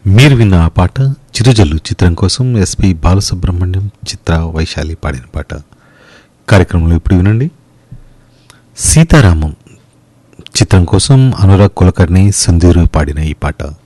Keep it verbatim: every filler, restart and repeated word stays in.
మీరు విన్న ఆ పాట చిరుజల్లు చిత్రం కోసం ఎస్పి బాలసుబ్రహ్మణ్యం, చిత్ర, వైశాలి పాడిన పాట. కార్యక్రమంలో ఇప్పుడు వినండి సీతారామం చిత్రం కోసం అనురాగ్ కులకర్ణి, సుందీరు పాడిన ఈ పాట.